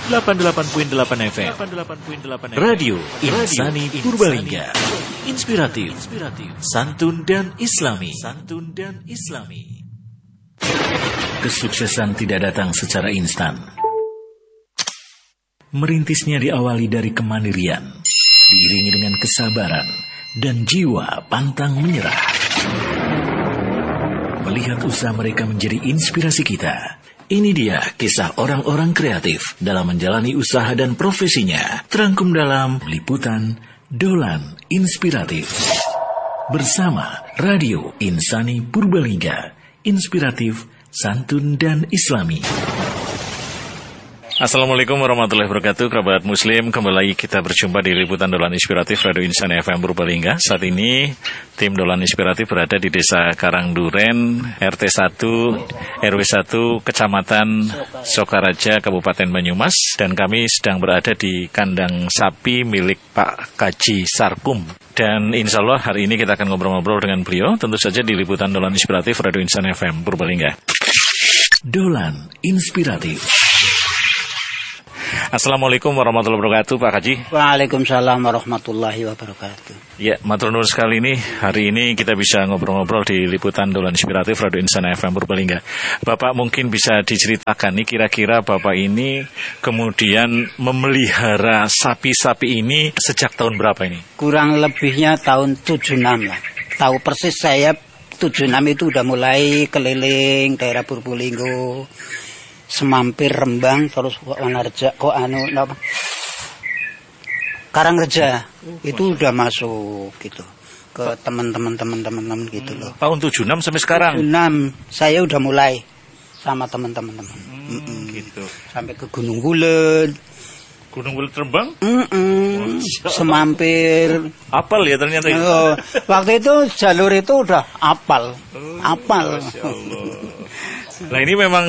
88.8 FM. Radio Insani Purbalingga. Inspiratif, santun dan islami. Kesuksesan tidak datang secara instan. Merintisnya diawali dari kemandirian, diiringi dengan kesabaran dan jiwa pantang menyerah. Melihat usaha mereka menjadi inspirasi kita. Ini dia kisah orang-orang kreatif dalam menjalani usaha dan profesinya. Terangkum dalam liputan Dolan Inspiratif. Bersama Radio Insani Purbalingga. Inspiratif, santun dan islami. Assalamualaikum warahmatullahi wabarakatuh, kerabat muslim. Kembali kita berjumpa di liputan Dolan Inspiratif Radio Insani FM Purbalingga. Saat ini tim Dolan Inspiratif berada di Desa Karangduren, RT 1, RW 1, Kecamatan Sokaraja, Kabupaten Banyumas. Dan kami sedang berada di kandang sapi milik Pak Kaji Sarkum. Dan insya Allah hari ini kita akan ngobrol-ngobrol dengan beliau, tentu saja di liputan Dolan Inspiratif Radio Insani FM Purbalingga. Dolan Inspiratif. Assalamualaikum warahmatullahi wabarakatuh, Pak Kaji. Waalaikumsalam warahmatullahi wabarakatuh. Ya, matur nuwun sekali nih. Hari ini kita bisa ngobrol-ngobrol di liputan Dolan Inspiratif Radio Insani FM Purbalingga. Bapak mungkin bisa diceritakan nih, kira-kira Bapak ini kemudian memelihara sapi-sapi ini sejak tahun berapa ini? Kurang lebihnya tahun 76 lah. Tahu persis saya 76 itu udah mulai keliling daerah Purbalingga. Semampir Rembang terus Karangreja itu udah masuk gitu ke teman-teman gitu loh. Tahun 76 sampai sekarang. 76 saya udah mulai sama teman-teman. Gitu. Sampai ke Gunung Bulet. Gunung Bulet Rembang? Semampir. Apal ya ternyata. Waktu itu jalur itu udah apal. Masya Allah. Nah ini memang